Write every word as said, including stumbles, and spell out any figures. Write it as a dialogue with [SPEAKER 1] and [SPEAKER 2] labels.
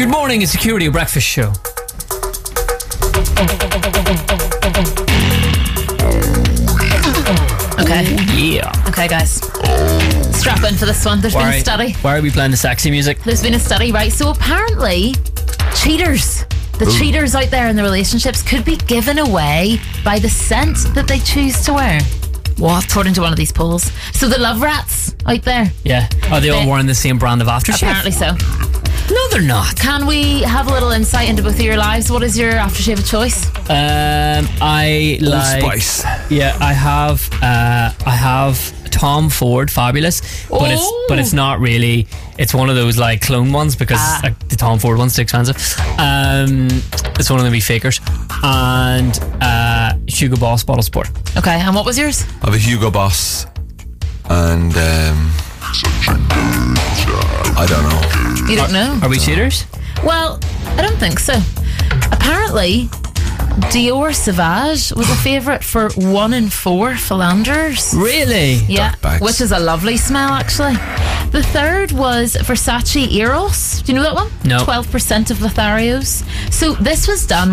[SPEAKER 1] Good morning, it's the Security Breakfast Show.
[SPEAKER 2] Okay.
[SPEAKER 1] Yeah.
[SPEAKER 2] Okay, guys. Strap in for this one. There's
[SPEAKER 1] Why,
[SPEAKER 2] been a study.
[SPEAKER 1] why are we playing the sexy music?
[SPEAKER 2] There's been a study, right? So apparently, cheaters, the
[SPEAKER 3] Ooh.
[SPEAKER 2] cheaters out there in the relationships could be given away by the scent that they choose to wear. What? According to one of these polls. So the love rats out there,
[SPEAKER 1] Yeah. Are they all
[SPEAKER 2] They-
[SPEAKER 1] wearing the same brand of aftershave?
[SPEAKER 2] apparently so.
[SPEAKER 1] No, they're not.
[SPEAKER 2] Can we have a little insight into both of your lives? What is your aftershave of choice?
[SPEAKER 1] Um, I
[SPEAKER 3] Old
[SPEAKER 1] like.
[SPEAKER 3] Spice.
[SPEAKER 1] Yeah, I have. Uh, I have Tom Ford, fabulous, but it's
[SPEAKER 2] Oh.
[SPEAKER 1] but it's not really. It's one of those like clone ones because
[SPEAKER 2] Ah.
[SPEAKER 1] like, the Tom Ford one's too expensive. Um, it's one of the wee fakers, and uh, Hugo Boss Bottle Sport.
[SPEAKER 2] Okay, and what was yours?
[SPEAKER 3] I have a Hugo Boss and um, I don't know.
[SPEAKER 2] You don't know?
[SPEAKER 1] Are we cheaters?
[SPEAKER 2] Well, I don't think so. Apparently, Dior Sauvage was a favourite for one in four philanderers.
[SPEAKER 1] Really?
[SPEAKER 2] Yeah,
[SPEAKER 3] Dirtbags.
[SPEAKER 2] which is a lovely smell, actually. The third was Versace Eros. Do you know that one?
[SPEAKER 1] No.
[SPEAKER 2] twelve percent of Lotharios. So this was done